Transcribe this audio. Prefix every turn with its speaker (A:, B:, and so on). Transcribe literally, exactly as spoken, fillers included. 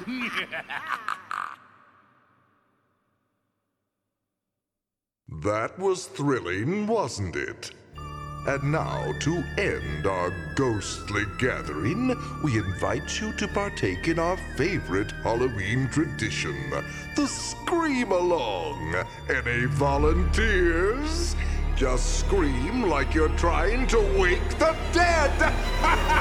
A: That was thrilling, wasn't it? And now, to end our ghostly gathering, we invite you to partake in our favorite Halloween tradition, the Scream-Along. Any volunteers? Just scream like you're trying to wake the dead!